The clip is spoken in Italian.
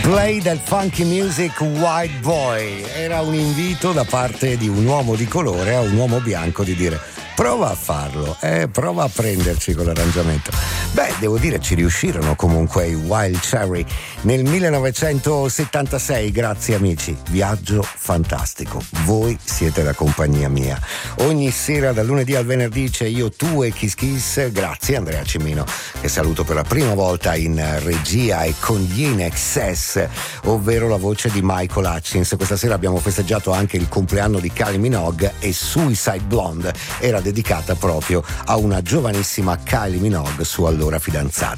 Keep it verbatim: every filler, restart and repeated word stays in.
Play that funky music, white boy. Era un invito da parte di un uomo di colore a un uomo bianco di dire: prova a farlo, eh, prova a prenderci con l'arrangiamento. Beh, devo dire, ci riuscirono comunque i Wild Cherry nel millenovecentosettantasei. Grazie amici, viaggio fantastico, voi siete la compagnia mia. Ogni sera dal lunedì al venerdì c'è Io, Tu e Kiss Kiss. Grazie Andrea Cimino, che saluto per la prima volta in regia e con gli In Excess, ovvero la voce di Michael Hutchins. Questa sera abbiamo festeggiato anche il compleanno di Kylie Minogue e Suicide Blonde era dedicata proprio a una giovanissima Kylie Minogue, sua allora fidanzata.